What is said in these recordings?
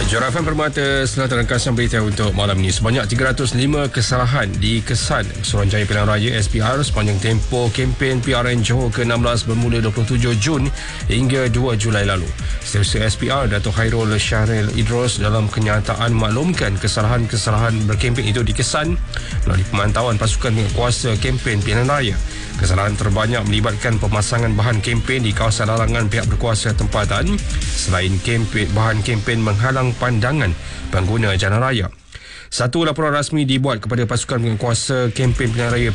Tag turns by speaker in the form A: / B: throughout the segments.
A: Jora FM Permata Selatan ringkasan berita untuk malam ini. Sebanyak 305 kesalahan dikesan Suruhanjaya Pilihan Raya SPR sepanjang tempoh kempen PRN Johor ke-16 bermula 27 Jun hingga 2 Julai lalu. Setiausaha SPR Dato' Khairul Syahril Idros dalam kenyataan maklumkan kesalahan-kesalahan berkempen itu dikesan melalui pemantauan pasukan kuasa kempen Pilihan Raya. Kesalahan terbanyak melibatkan pemasangan bahan kempen di kawasan larangan pihak berkuasa tempatan selain bahan kempen menghalang pandangan pengguna jalan raya. Satu laporan rasmi dibuat kepada pasukan penguasa kempen Pilihan Raya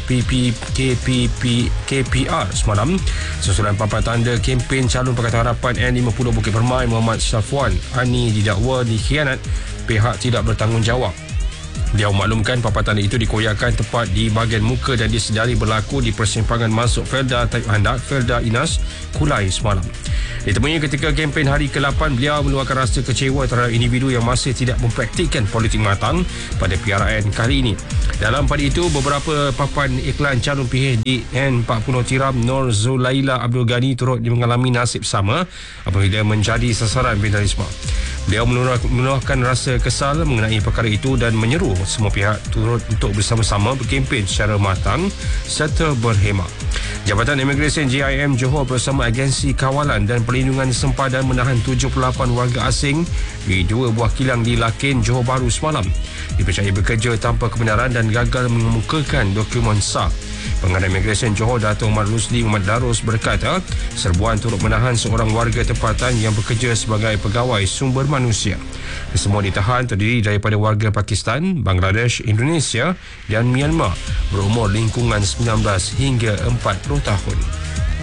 A: KPR semalam susulan papan tanda kempen calon Pakatan Harapan N50 Bukit Permai Muhammad Syafwan Ani didakwa dikhianat pihak tidak bertanggungjawab. Dia memaklumkan papan tanda itu dikoyakkan tepat di bahagian muka dan disedari berlaku di persimpangan masuk Felda Taib Handak, Felda Inas, Kulai semalam. Ditemuinya ketika kempen hari ke-8, beliau meluahkan rasa kecewa terhadap individu yang masih tidak mempraktikkan politik matang pada PRN kali ini. Dalam pada itu, beberapa papan iklan calon PH di N40 Tiram Nur Zulaila Abdul Ghani turut mengalami nasib sama apabila menjadi sasaran vandalisme. Beliau meluahkan rasa kesal mengenai perkara itu dan menyeru semua pihak turut untuk bersama-sama berkempen secara matang serta berhemah. Jabatan Imigresen JIM Johor bersama Agensi Kawalan dan Perlindungan Sempadan menahan 78 warga asing di 2 buah kilang di Lakin, Johor Bahru semalam. Dipercayai bekerja tanpa kebenaran dan gagal mengemukakan dokumen sah. Pengadaan Imigresen Johor Dato' Umar Rusli Muhammad Darus berkata, serbuan turut menahan seorang warga tempatan yang bekerja sebagai pegawai sumber manusia. Semua ditahan terdiri daripada warga Pakistan, Bangladesh, Indonesia dan Myanmar berumur lingkungan 19 hingga 40 tahun.